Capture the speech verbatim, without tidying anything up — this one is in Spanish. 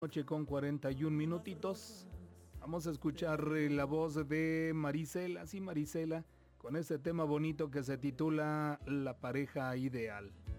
Noche con cuarenta y un minutitos. Vamos a escuchar eh, la voz de Marisela, sí Marisela, con este tema bonito que se titula La pareja ideal.